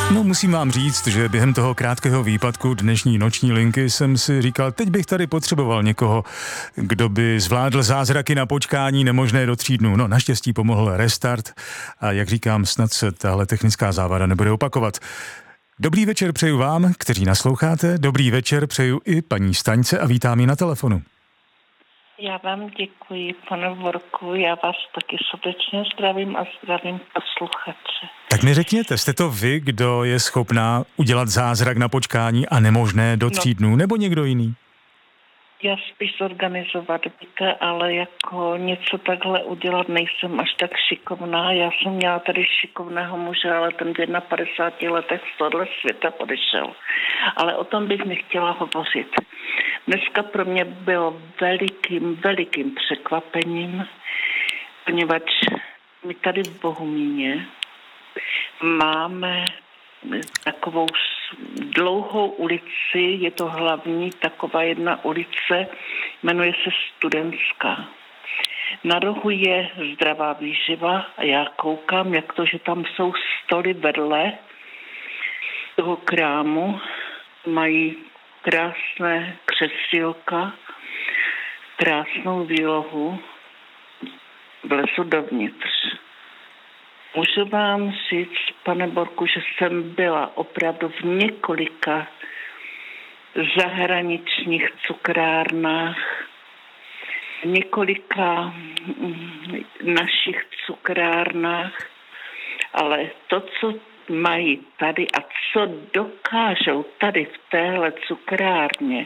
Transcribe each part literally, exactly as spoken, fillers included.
No, musím vám říct, že během toho krátkého výpadku dnešní noční linky jsem si říkal, teď bych tady potřeboval někoho, kdo by zvládl zázraky na počkání nemožné do tří dnů. No, naštěstí pomohl restart a jak říkám, snad se tahle technická závada nebude opakovat. Dobrý večer přeju vám, kteří nasloucháte, dobrý večer přeju i paní Staňce a vítám ji na telefonu. Já vám děkuji, pane Vorku, já vás taky srdečně zdravím a zdravím posluchače. Tak mi řekněte, jste to vy, kdo je schopná udělat zázrak na počkání a nemožné do tří dnů, nebo někdo jiný? Já spíš zorganizovat, víte, ale jako něco takhle udělat nejsem až tak šikovná. Já jsem měla tady šikovného muže, ale ten v padesáti letech z tohle světa odešel. Ale o tom bych nechtěla hovořit. Dneska pro mě bylo velikým, velikým překvapením, poněvadž my tady v Bohumíně máme takovou dlouhou ulici, je to hlavní taková jedna ulice, jmenuje se Studentská. Na rohu je Zdravá výživa a já koukám, jak to, že tam jsou stoly vedle toho krámu, mají krásné křesílka, krásnou výlohu, vlezu dovnitř. Můžu vám říct, pane Borku, že jsem byla opravdu v několika zahraničních cukrárnách, v několika našich cukrárnách, ale to, co mají tady a co dokážou tady v téhle cukrárně,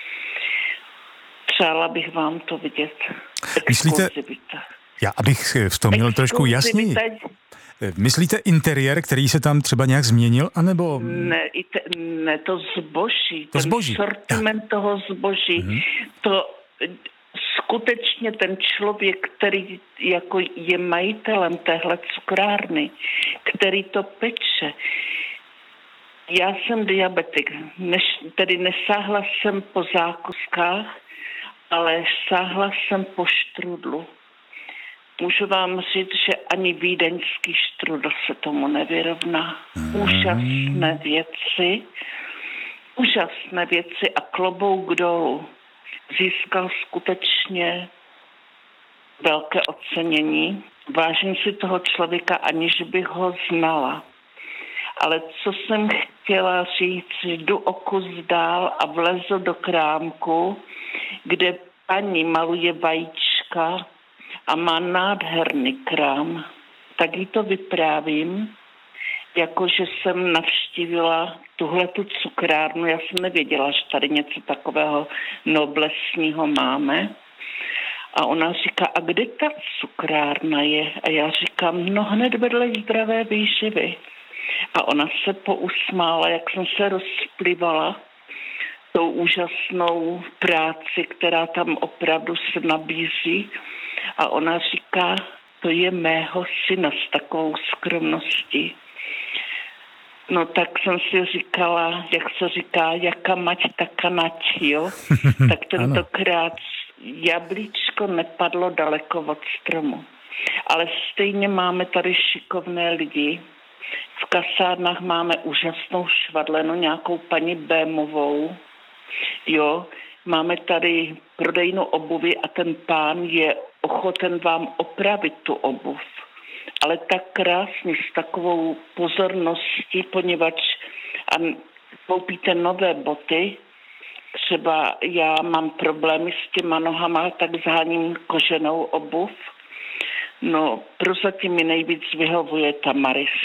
přála bych vám to vidět. Myslíte, já abych v tom měl trošku jasněji. Myslíte interiér, který se tam třeba nějak změnil, anebo... Ne, te, ne to zboží, to ten zboží. sortiment tak. toho zboží, mm-hmm. to skutečně ten člověk, který jako je majitelem téhle cukrárny, který to peče. Já jsem diabetik, než, tedy nesáhla jsem po zákuskách, ale sáhla jsem po štrudlu. Můžu vám říct, že ani vídeňský štrudl se tomu nevyrovná. Mm. Úžasné věci, úžasné věci a klobouk dolů. Získal skutečně velké ocenění. Vážím si toho člověka, aniž bych ho znala. Ale co jsem chtěla říct, jdu o kus dál a vlezu do krámku, kde paní maluje vajíčka a má nádherný krám. Tak jí to vyprávím, jakože jsem navštívila tuhletu cukrárnu. Já jsem nevěděla, že tady něco takového noblesního máme. A ona říká, a kde ta cukrárna je? A já říkám, no hned vedle Zdravé výživy. A ona se pousmála, jak jsem se rozplivala tou úžasnou práci, která tam opravdu se nabízí. A ona říká, to je mého syna s takovou skromností. No tak jsem si říkala, jak se říká, jaka mať, taka nať, jo? Tak tentokrát jablíčko nepadlo daleko od stromu. Ale stejně máme tady šikovné lidi. V kasárnách máme úžasnou švadlenu, nějakou paní Bémovou, jo? Máme tady prodejnu obuvy a ten pán je ochoten vám opravit tu obuv. Ale tak krásně, s takovou pozorností, poněvadž a koupíte nové boty, třeba já mám problémy s těma nohama, tak zháním koženou obuv. No, prozatím mi nejvíc vyhovuje Tamaris.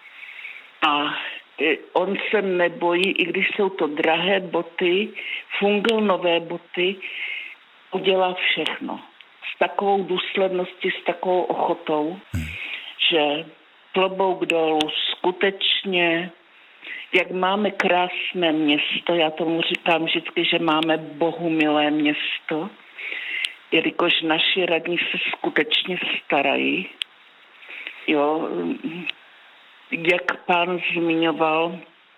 A on se nebojí, i když jsou to drahé boty, fungují nové boty, udělá všechno. S takovou důsledností, s takovou ochotou, hmm. že klobouk dolů skutečně, jak máme krásné město, já tomu říkám vždycky, že máme bohumilé město, jelikož naši radní se skutečně starají. Jo, jak pán zmiňoval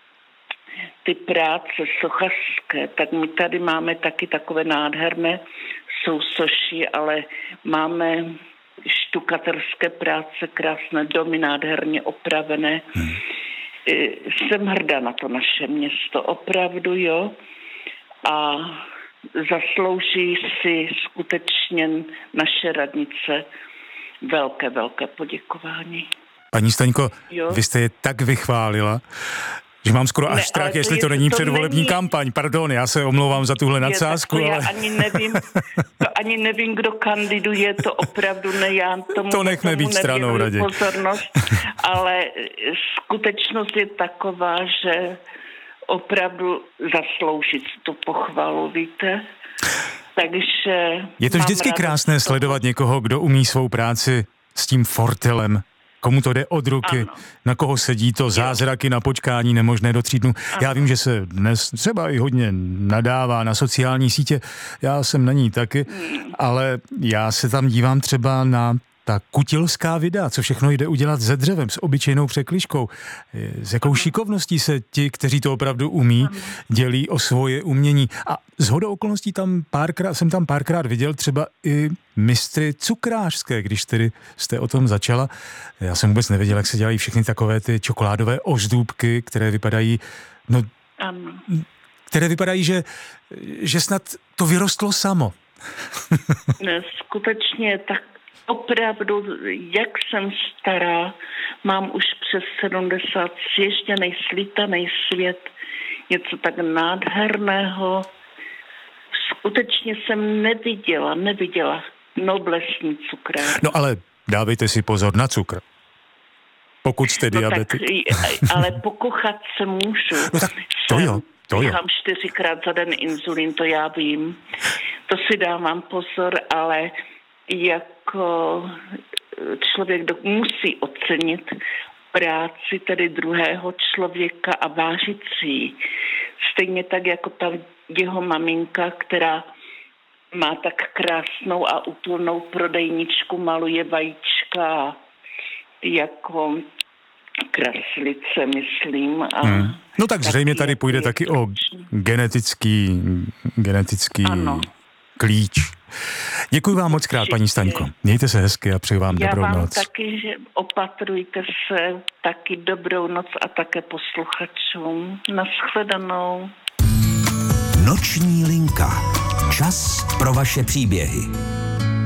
ty práce sochařské, tak my tady máme taky takové nádherné sousoší, ale máme štukaterské práce, krásné domy, nádherně opravené. Hmm. jsem hrdá na to naše město, opravdu, jo. A zaslouží si skutečně naše radnice velké, velké poděkování. Paní Staňko, jo? Vy jste je tak vychválila, že mám skoro až ne, strach, to jestli je, to není to předvolební není... kampaň. Pardon, já se omlouvám za tuhle nadsázku, je, ale... Já ani nevím, to ani nevím, kdo kandiduje, to opravdu ne, já tomu, to nechme tomu být stranou raději. Pozornost, ale skutečnost je taková, že opravdu zasloužit tu pochvalu, víte? Takže... Je to vždycky krásné sledovat někoho, kdo umí svou práci s tím fortelem, komu to jde od ruky, ano. Na koho sedí to zázraky na počkání nemožné do tří dnů. Ano. Já vím, že se dnes třeba i hodně nadává na sociální sítě, já jsem na ní taky, hmm. ale já se tam dívám třeba na ta kutilská videa, co všechno jde udělat se dřevem, s obyčejnou překližkou, s jakou šikovností se ti, kteří to opravdu umí, dělí o svoje umění. A shodou okolností tam párkrát, jsem tam párkrát viděl třeba i mistry cukrářské, když tedy jste o tom začala. Já jsem vůbec nevěděl, jak se dělají všechny takové ty čokoládové ozdůbky, které vypadají, no, které vypadají, že, že snad to vyrostlo samo. Ne, skutečně tak opravdu, jak jsem stará, mám už přes sedmdesát, zježděnej, slítanej svět, něco tak nádherného. Skutečně jsem neviděla, neviděla noblesní cukrárnu. No ale dávejte si pozor na cukr. Pokud jste no diabetik. Tak, ale pokochat se můžu. No tak to jo, to jo. Mám čtyřikrát za den inzulín, to já vím. To si dávám pozor, ale jako člověk musí ocenit práci tedy druhého člověka a vážit si ji. Stejně tak jako ta jeho maminka, která má tak krásnou a útulnou prodejničku, maluje vajíčka jako kraslice, myslím. A hmm. No tak zřejmě tady půjde taky o genetický, genetický klíč. Děkuji vám moc krát, paní Staňko. Mějte se hezky a přeji vám Já dobrou vám noc. taky, že opatrujte se, taky dobrou noc a také posluchačům. Nashledanou. Noční linka. Čas pro vaše příběhy.